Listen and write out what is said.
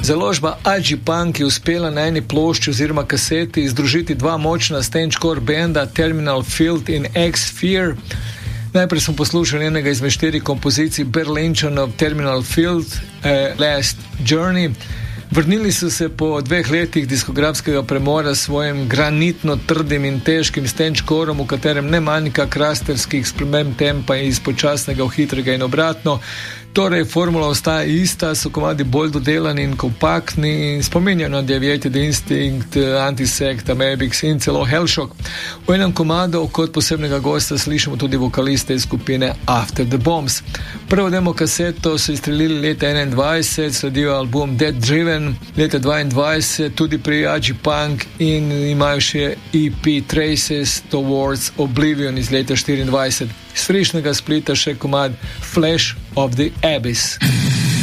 Založba Agipunk je uspela na eni plošči oziroma kaseti združiti dva močna stangecore benda Terminal Field in X-Fear. Najprej smo poslušali enega izmed 4 kompozicij Berlinčanov Terminal Field, Last Journey. Vrnili so se po 2 letih diskografskega premora s svojim granitno trdim in težkim stangecorom, v katerem ne manjka krasterskih sprememb tempa iz počasnega v hitrega in obratno. Torej, formula ostaja ista, so komadi bolj dodelani in kompaktni in spominjajo na Deviated Instinct, Antisect, Amebix in celo Hellshock. V enem komadu kot posebnega gosta slišimo tudi vokaliste iz skupine After the Bombs. Prvo demo kaseto so izstrelili leta 21, sledijo album Dead Driven leta 22, tudi pri Agipunk in imajo še EP Traces Towards Oblivion iz leta 24. Z frišnega splita še komad Flash of the Abyss.